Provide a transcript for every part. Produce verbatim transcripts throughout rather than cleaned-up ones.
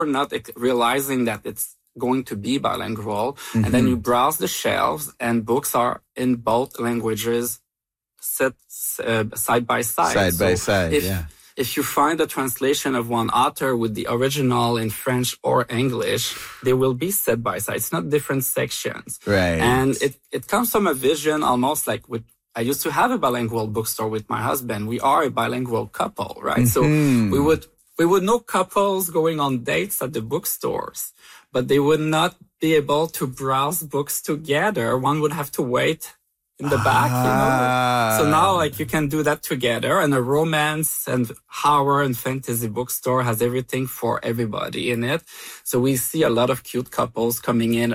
not realizing that it's going to be bilingual. Mm-hmm. And then you browse the shelves and books are in both languages set uh, side by side. Side so by side, if, yeah. If you find a translation of one author with the original in French or English, they will be set by side. It's not different sections. Right. And it, it comes from a vision almost like with, I used to have a bilingual bookstore with my husband. We are a bilingual couple, right? Mm-hmm. So we would, we would know couples going on dates at the bookstores, but they would not be able to browse books together. One would have to wait in the back, you know. So now, like, you can do that together. And a romance and horror and fantasy bookstore has everything for everybody in it. So we see a lot of cute couples coming in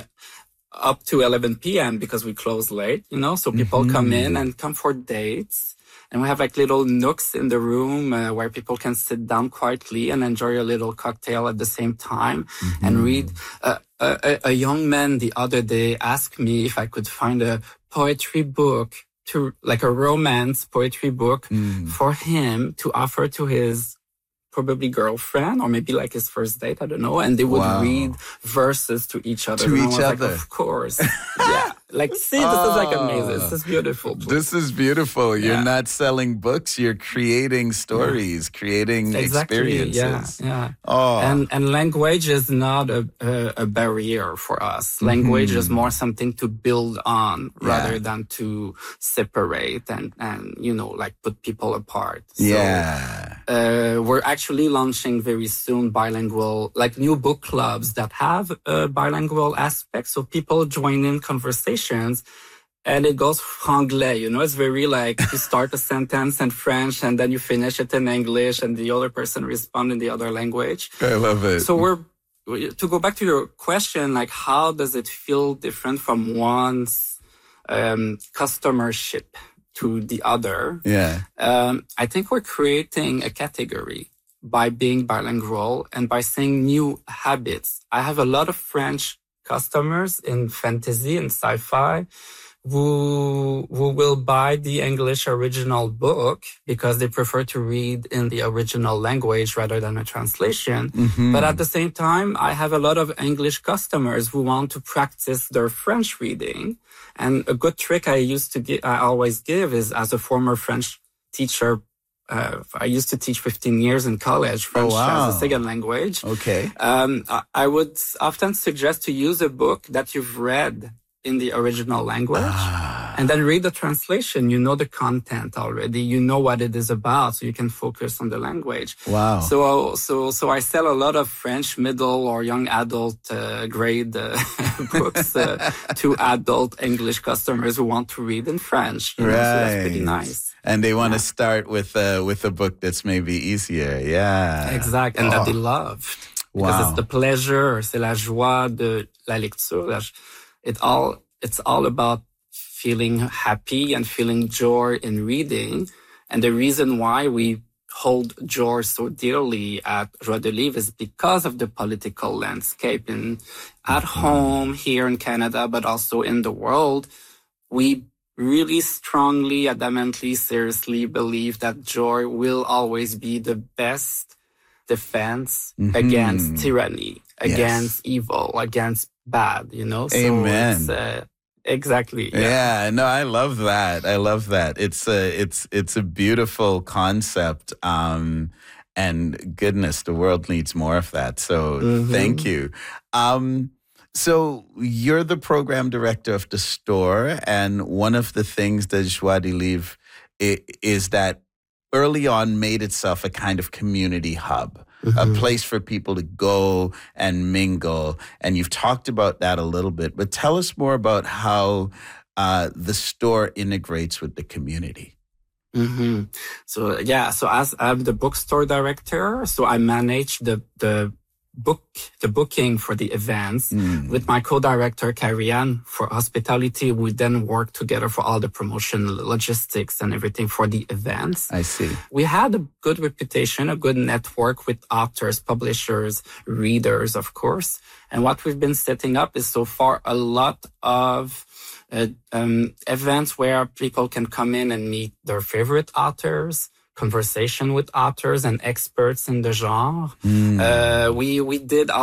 up to eleven p.m. because we close late, you know. So people mm-hmm. come in and come for dates. And we have like little nooks in the room uh, where people can sit down quietly and enjoy a little cocktail at the same time mm-hmm. and read. Uh, a, a young man the other day asked me if I could find a poetry book to like a romance poetry book mm. for him to offer to his probably girlfriend or maybe like his first date. I don't know. And they would wow. read verses to each other. To and each other. Like, of course. Yeah. Like, see, this oh, is like amazing. This is beautiful. Book. This is beautiful. You're yeah. not selling books. You're creating stories, yeah. creating exactly. experiences. Yeah. yeah. Oh. And, and language is not a, a, a barrier for us. Language mm-hmm. is more something to build on yeah. rather than to separate and, and, you know, like put people apart. So, yeah. Uh, we're actually launching very soon bilingual, like new book clubs that have a bilingual aspect. So people join in conversations and it goes franglais, you know, it's very like you start a sentence in French and then you finish it in English and the other person responds in the other language. I love it. So we're, to go back to your question, like how does it feel different from one's um, customership to the other? Yeah. Um, I think we're creating a category by being bilingual and by saying new habits. I have a lot of French customers in fantasy and sci-fi who who will buy the English original book because they prefer to read in the original language rather than a translation. Mm-hmm. But at the same time, I have a lot of English customers who want to practice their French reading. And a good trick I used to give, I always give is as a former French teacher, Uh, I used to teach fifteen years in college, French oh, wow. as a second language. Okay. Um, I would often suggest to use a book that you've read in the original language ah. and then read the translation. You know the content already. You know what it is about, so you can focus on the language. Wow. So, so, so I sell a lot of French middle or young adult uh, grade uh, books uh, to adult English customers who want to read in French. You know? Right. So that's pretty nice. And they want yeah. to start with uh, with a book that's maybe easier. Yeah. Exact. And oh. that they loved. Because wow. it's the pleasure, c'est la joie de la lecture. It all, it's all about feeling happy and feeling joy in reading. And the reason why we hold joy so dearly at Joie de Livre is because of the political landscape in, at mm-hmm. home here in Canada, but also in the world. We really strongly, adamantly, seriously believe that joy will always be the best defense mm-hmm. against tyranny, against yes. evil, against bad, you know? So Amen. It's, uh, exactly. Yeah. yeah, no, I love that. I love that. It's a, it's, it's a beautiful concept. Um, and goodness, the world needs more of that. So mm-hmm. thank you. Um, So you're the program director of the store, and one of the things that Joie de Livre is that early on made itself a kind of community hub, mm-hmm. a place for people to go and mingle. And you've talked about that a little bit, but tell us more about how uh, the store integrates with the community. Mm-hmm. So yeah, so as I'm the bookstore director, so I manage the the book the booking for the events mm. with my co-director Carrie-Anne for hospitality. We then work together for all the promotion, logistics and everything for the events. I see. We had a good reputation, a good network with authors, publishers, readers, of course. And what we've been setting up is so far a lot of uh, um, events where people can come in and meet their favorite authors, conversation with authors and experts in the genre. Mm. Uh, we, we did